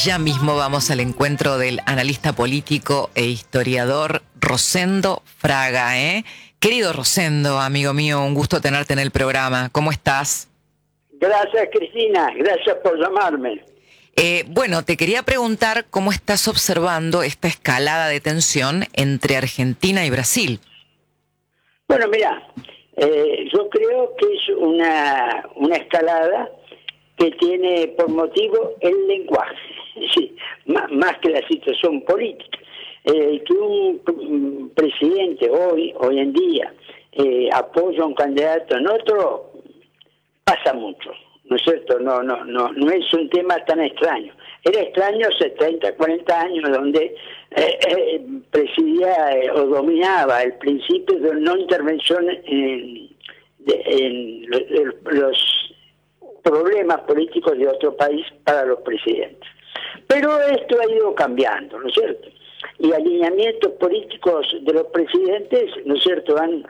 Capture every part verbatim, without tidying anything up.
ya mismo vamos al encuentro del analista político e historiador Rosendo Fraga, ¿eh? Querido Rosendo, amigo mío, un gusto tenerte en el programa. ¿Cómo estás? Gracias, Cristina. Gracias por llamarme. Eh, bueno, te quería preguntar cómo estás observando esta escalada de tensión entre Argentina y Brasil. Bueno, mira, eh, yo creo que es una, una escalada que tiene por motivo el lenguaje, sí, más, más que la situación política. Eh, que un, un presidente hoy, hoy en día, eh, apoya a un candidato en otro, pasa mucho, ¿no es cierto? No, no, no, no es un tema tan extraño. Era extraño hace treinta, cuarenta años donde eh, eh, presidía eh, o dominaba el principio de no intervención en, de, en los, los problemas políticos de otro país para los presidentes. Pero esto ha ido cambiando, ¿no es cierto? Y alineamientos políticos de los presidentes, ¿no es cierto?, han,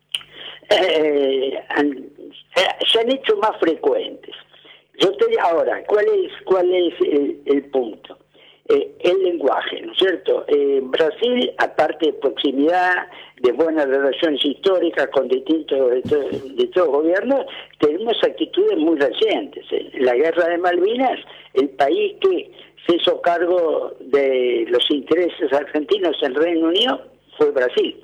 eh, han, eh, se han hecho más frecuentes. Yo te digo ahora, ¿cuál es cuál es el, el punto? Eh, el lenguaje, ¿no es cierto? Eh, Brasil, aparte de proximidad, de buenas relaciones históricas con distintos de, to, de todos los gobiernos, tenemos actitudes muy recientes. En la guerra de Malvinas, el país que se hizo cargo de los intereses argentinos en Reino Unido fue Brasil.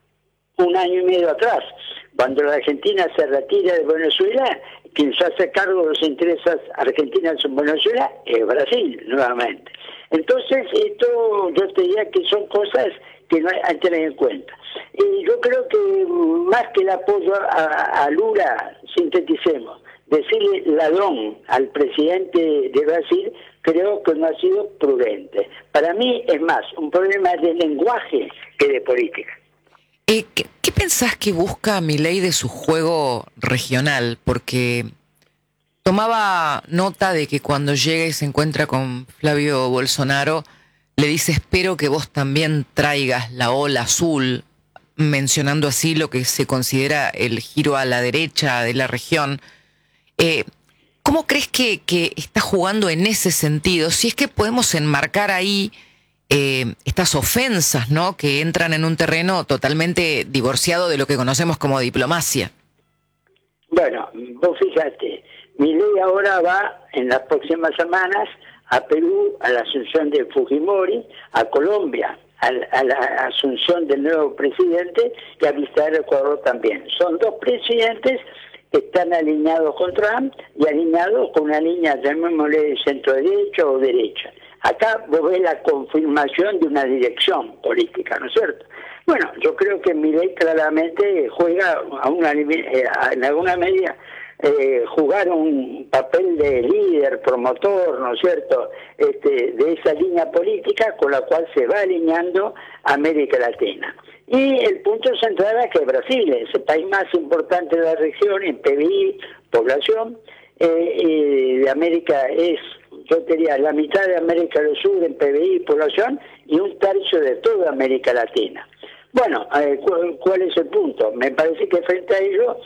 Un año y medio atrás, cuando la Argentina se retira de Venezuela, quien se hace cargo de los intereses argentinos en Venezuela es Brasil, nuevamente. Entonces, esto yo te diría que son cosas que no hay que tener en cuenta. Y yo creo que más que el apoyo a, a Lula, sinteticemos, decirle ladrón al presidente de Brasil, creo que no ha sido prudente. Para mí es más un problema de lenguaje que de política. Eh, ¿qué, ¿Qué pensás que busca Milei de su juego regional? Porque tomaba nota de que cuando llega y se encuentra con Flavio Bolsonaro, le dice: espero que vos también traigas la ola azul, mencionando así lo que se considera el giro a la derecha de la región. Eh, ¿Cómo crees que, que está jugando en ese sentido? Si es que podemos enmarcar ahí eh, estas ofensas, ¿no?, que entran en un terreno totalmente divorciado de lo que conocemos como diplomacia. Bueno, vos fíjate, Milei ahora va en las próximas semanas a Perú, a la asunción de Fujimori, a Colombia, a, a la asunción del nuevo presidente, y a visitar Ecuador también. Son dos presidentes que están alineados con Trump y alineados con una línea, llamémosle, de centro-derecha o derecha. Acá vos ves la confirmación de una dirección política, ¿no es cierto? Bueno, yo creo que Milei claramente juega a una, eh, en alguna medida eh, jugar un papel de líder, promotor, ¿no es cierto?, este, de esa línea política con la cual se va alineando América Latina. Y el punto central es que Brasil es el país más importante de la región en P B I, población, eh, eh, de América es, yo diría, la mitad de América del Sur en P B I, población, y un tercio de toda América Latina. Bueno, eh, ¿cuál, ¿cuál es el punto? Me parece que frente a ello,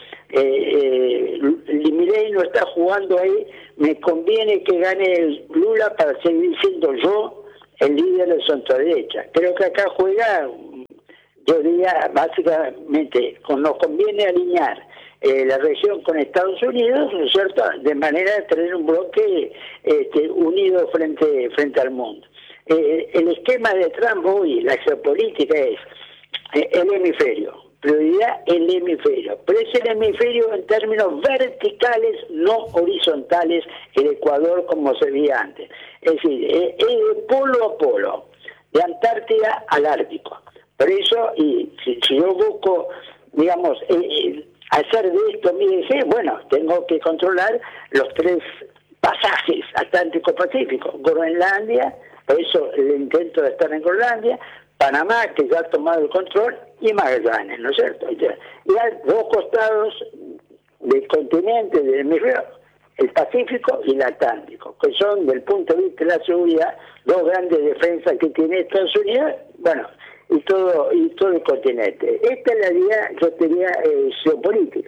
eh, eh, Milei no está jugando ahí, me conviene que gane Lula para seguir siendo yo el líder de centro-derecha. Creo que acá juega, yo diría, básicamente, nos conviene alinear eh, la región con Estados Unidos, ¿no es cierto?, de manera de tener un bloque este, unido frente, frente al mundo. Eh, el esquema de Trump hoy, la geopolítica es eh, el hemisferio, prioridad el hemisferio, pero es el hemisferio en términos verticales, no horizontales, el Ecuador como se veía antes. Es decir, eh, es de polo a polo, de Antártida al Ártico. Por eso, y si, si yo busco, digamos, eh, eh, hacer de esto mi eje, bueno, tengo que controlar los tres pasajes Atlántico-Pacífico, Groenlandia, por eso el intento de estar en Groenlandia, Panamá, que ya ha tomado el control, y Magallanes, ¿no es cierto? Y hay dos costados del continente, del hemisferio, el Pacífico y el Atlántico, que son, del punto de vista de la seguridad, dos grandes defensas que tiene Estados Unidos, bueno, y todo y todo el continente. Esta es la idea, yo tenía, eh, geopolítica.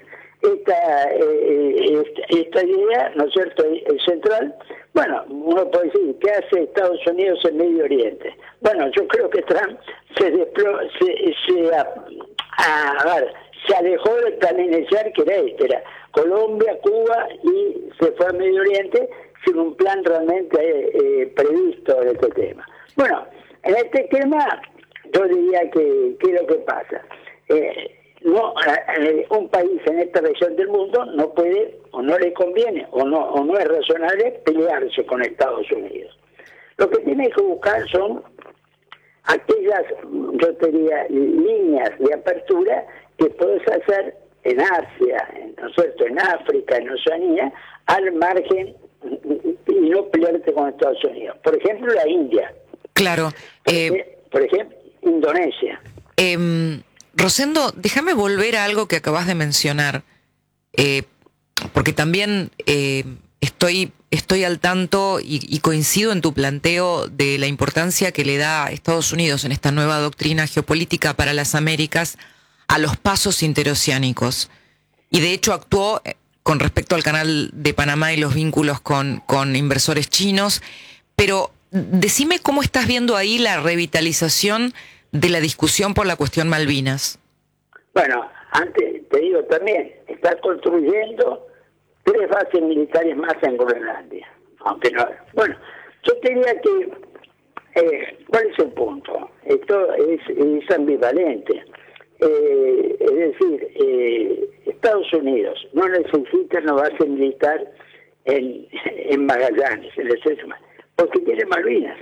esta, eh, esta, esta idea, ¿no es cierto?, es central. Bueno, uno puede decir, ¿qué hace Estados Unidos en Medio Oriente? Bueno, yo creo que Trump se, desplo, se, se, a, a, a ver, se alejó del plan inicial, que era este, era Colombia, Cuba, y se fue a Medio Oriente sin un plan realmente eh, previsto de este tema. Bueno, en este tema yo diría que, ¿qué es lo que pasa? Eh, no, eh, un país en esta región del mundo no puede, o no le conviene, o no, o no es razonable pelearse con Estados Unidos. Lo que tiene que buscar son aquellas, yo diría, líneas de apertura que puedes hacer en Asia, ¿no es cierto?, en África, en Oceanía, al margen y no pelearte con Estados Unidos. Por ejemplo, la India. Claro. Por, eh, ejemplo, por ejemplo, Indonesia. Eh, Rosendo, déjame volver a algo que acabas de mencionar, eh, porque también eh, estoy, estoy al tanto y, y coincido en tu planteo de la importancia que le da Estados Unidos en esta nueva doctrina geopolítica para las Américas a los pasos interoceánicos. Y de hecho actuó con respecto al canal de Panamá y los vínculos con, con inversores chinos, pero decime cómo estás viendo ahí la revitalización de la discusión por la cuestión Malvinas. Bueno, antes te digo también, está construyendo tres bases militares más en Groenlandia, aunque no. Bueno, yo te diría que, eh, ¿cuál es el punto? Esto es, es ambivalente. Eh, es decir, eh, Estados Unidos no necesita una base militar en, en Magallanes, en el Sesma, porque tiene Malvinas.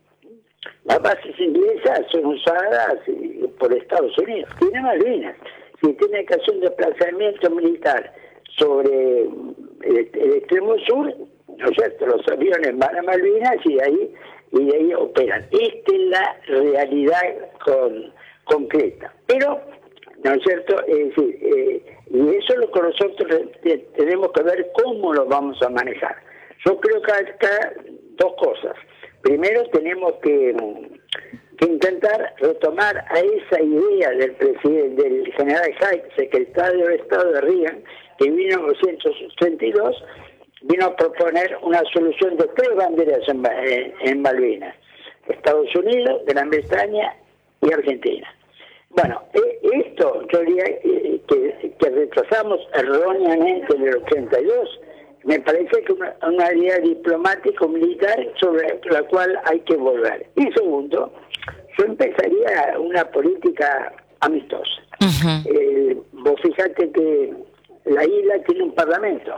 Las bases inglesas son usadas por Estados Unidos. Tiene Malvinas. Si tiene que hacer un desplazamiento militar sobre el, el extremo sur, ¿no es cierto?, los aviones van a Malvinas y de ahí, y de ahí operan. Esta es la realidad con, concreta. Pero, ¿no es cierto?, es decir, eh, y eso es lo que nosotros tenemos que ver cómo lo vamos a manejar. Yo creo que acá dos cosas. Primero tenemos que, que intentar retomar a esa idea del presidente, del general Haig, secretario de Estado de Reagan, que en mil novecientos treinta y dos vino a proponer una solución de tres banderas en, en, en Malvinas: Estados Unidos, Gran Bretaña y Argentina. Bueno, esto yo diría que, que retrasamos erróneamente en el ochenta y dos. Me parece que una, una idea diplomático-militar sobre la cual hay que volver. Y segundo, yo empezaría una política amistosa. Uh-huh. eh, vos fijate que la isla tiene un parlamento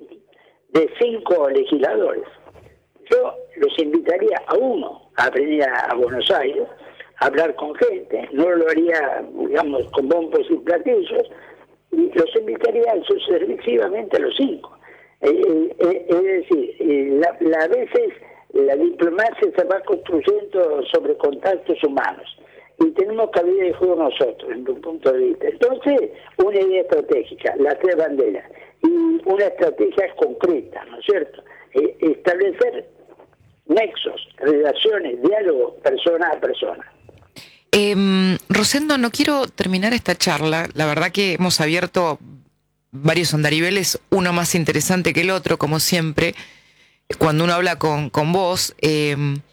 de cinco legisladores. Yo los invitaría a uno a venir a, a Buenos Aires, a hablar con gente. No lo haría, digamos, con bombos y platillos, y los invitaría sucesivamente a los cinco. Eh, eh, es decir, eh, la, la, a veces la diplomacia se va construyendo sobre contactos humanos y tenemos cabida de juego nosotros, en un punto de vista. Entonces, una idea estratégica, las tres banderas, y una estrategia concreta, ¿no es cierto? Eh, establecer nexos, relaciones, diálogo, persona a persona. Eh, Rosendo, no quiero terminar esta charla, la verdad que hemos abierto varios andariveles, uno más interesante que el otro, como siempre, cuando uno habla con, con vos, eh,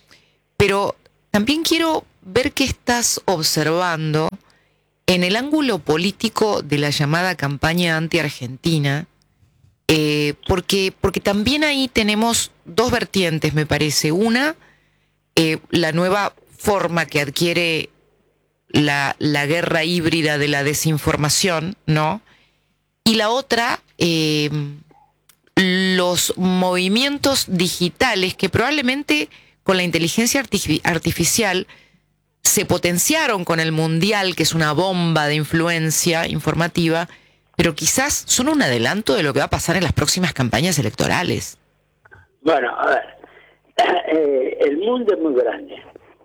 pero también quiero ver qué estás observando en el ángulo político de la llamada campaña anti-argentina, eh, porque, porque también ahí tenemos dos vertientes, me parece. Una, eh, la nueva forma que adquiere la, la guerra híbrida de la desinformación, ¿no? Y la otra, eh, los movimientos digitales que probablemente con la inteligencia artific- artificial se potenciaron con el Mundial, que es una bomba de influencia informativa, pero quizás son un adelanto de lo que va a pasar en las próximas campañas electorales. Bueno, a ver, eh, el mundo es muy grande.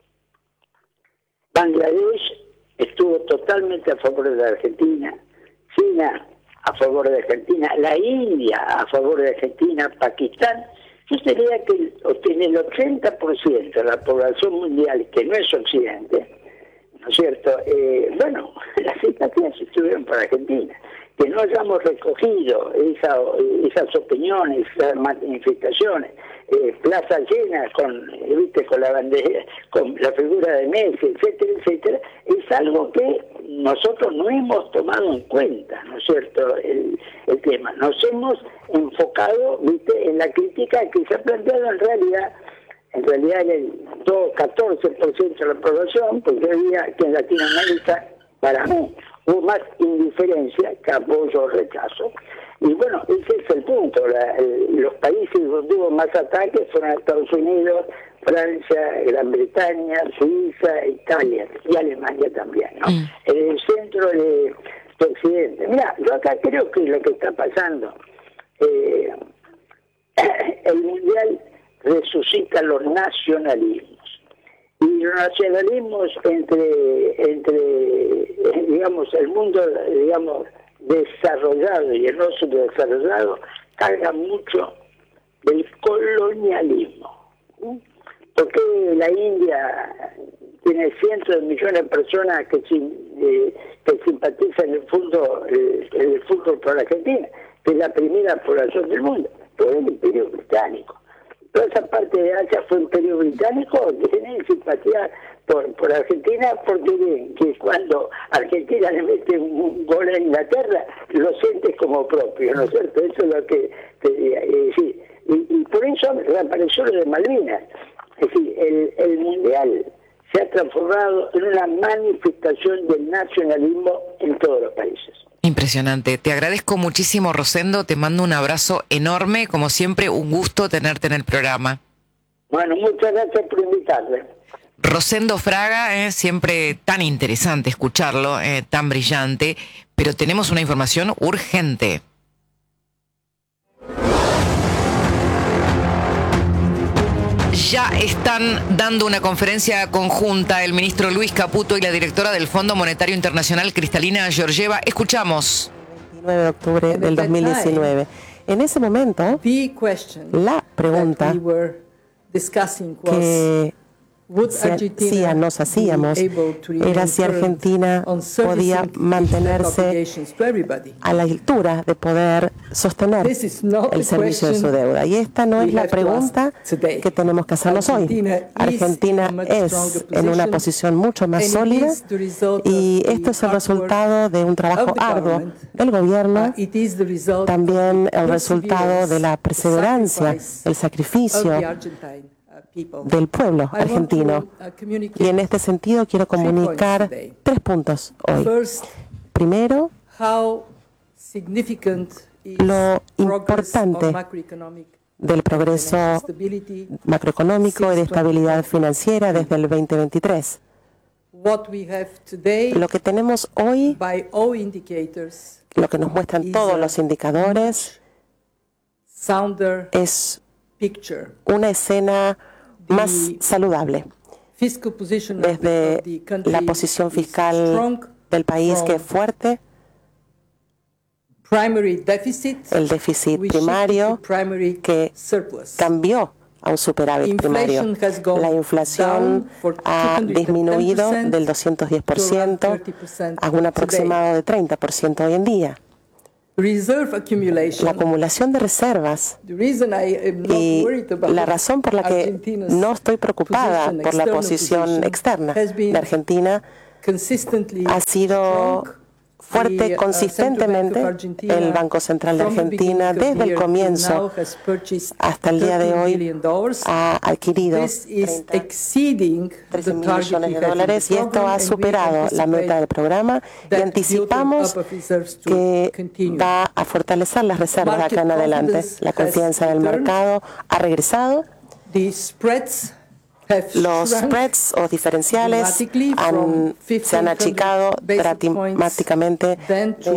Bangladesh estuvo totalmente a favor de la Argentina, China a favor de Argentina, la India a favor de Argentina, Pakistán. Yo diría que tiene el ochenta por ciento de la población mundial que no es occidente, ¿no es cierto? Eh, bueno, las simpatías estuvieron para Argentina. que no hayamos recogido esa, esas opiniones, esas manifestaciones, eh, plazas llenas con, viste, con la bandera, con la figura de Messi, etcétera, etcétera, es algo que nosotros no hemos tomado en cuenta, ¿no es cierto?, el, el tema. Nos hemos enfocado, viste, en la crítica que se ha planteado en realidad, en realidad en el catorce por ciento de la población, porque había que en Latinoamérica, para mí, hubo más indiferencia que apoyo o rechazo. Y bueno, ese es el punto. La, el, los países donde hubo más ataques fueron Estados Unidos, Francia, Gran Bretaña, Suiza, Italia y Alemania también, ¿no? Mm. En el centro de, de Occidente. Mira, yo acá creo que lo que está pasando, eh, el Mundial resucita los nacionalismos. Y los nacionalismos entre, entre digamos, el mundo, digamos, desarrollado y el no subdesarrollado, cargan mucho del colonialismo. ¿Sí? Porque la India tiene cientos de millones de personas que, eh, que simpatizan el fútbol, el, el fútbol por Argentina, que es la primera población del mundo, por el Imperio Británico. Toda esa parte de Asia fue Imperio Británico, que tiene simpatía por, por Argentina, porque que cuando Argentina le mete un gol a Inglaterra, lo sientes como propio, ¿no es cierto? Eso es lo que te diría. Eh, sí. y, y por eso reapareció lo de Malvinas. Es decir, el, el Mundial se ha transformado en una manifestación del nacionalismo en todos los países. Impresionante. Te agradezco muchísimo, Rosendo. Te mando un abrazo enorme. Como siempre, un gusto tenerte en el programa. Bueno, muchas gracias por invitarme. Rosendo Fraga, eh, siempre tan interesante escucharlo, eh, tan brillante, pero tenemos una información urgente. Ya están dando una conferencia conjunta el ministro Luis Caputo y la directora del Fondo Monetario Internacional, Kristalina Georgieva. Escuchamos. veintinueve de octubre del dos mil diecinueve. En ese momento, la pregunta que si nos hacíamos era si Argentina podía mantenerse a la altura de poder sostener el servicio de su deuda. Y esta no es la pregunta que tenemos que hacernos hoy. Argentina es en una posición mucho más sólida y esto es el resultado de un trabajo arduo del gobierno, también el resultado de la perseverancia, el sacrificio del pueblo argentino. Y en este sentido quiero comunicar tres puntos hoy. Primero, lo importante del progreso macroeconómico y de estabilidad financiera desde el veinte veintitrés. Lo que tenemos hoy, lo que nos muestran todos los indicadores, es una escena más saludable, desde la posición fiscal del país, que es fuerte, el déficit primario que cambió a un superávit primario. La inflación ha disminuido del doscientos diez por ciento a un aproximado de treinta por ciento hoy en día. La acumulación de reservas, y la razón por la que no estoy preocupada por la posición externa de Argentina ha sido fuerte consistentemente. El Banco Central de Argentina, desde el comienzo hasta el día de hoy, ha adquirido trece mil millones de dólares y esto ha superado la meta del programa y anticipamos que va a fortalecer las reservas de acá en adelante. La confianza del mercado ha regresado. Los spreads o diferenciales han, se han achicado dramáticamente